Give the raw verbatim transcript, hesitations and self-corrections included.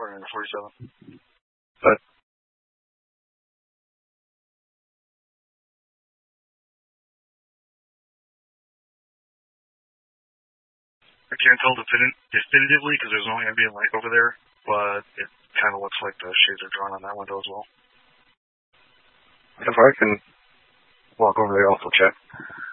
Or in forty-seven. But I can't tell defin- definitively because there's no ambient light over there, but it kind of looks like the shades are drawn on that window as well. If I can walk over there, also check.